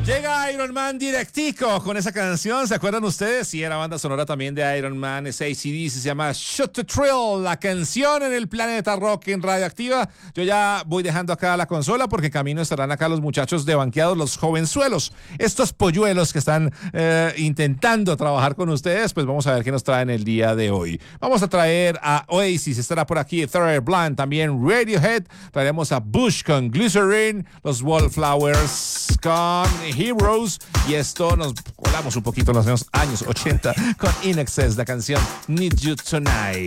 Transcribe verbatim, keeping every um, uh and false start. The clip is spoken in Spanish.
Llega Iron Man directico con esa canción, ¿se acuerdan ustedes? Sí, era banda sonora también de Iron Man, es A C D C, se llama Shoot to Thrill, la canción en el Planeta Rock en Radioactiva. Yo ya voy dejando acá la consola porque en camino estarán acá los muchachos de Banqueados, los jovenzuelos, estos polluelos que están eh, intentando trabajar con ustedes, pues vamos a ver qué nos traen el día de hoy. Vamos a traer a Oasis, estará por aquí Thriller Blind, también Radiohead, traeremos a Bush con Glycerin, los Wallflowers con Heroes, y esto nos colamos un poquito en los años, años ochenta con In Excess, la canción Need You Tonight.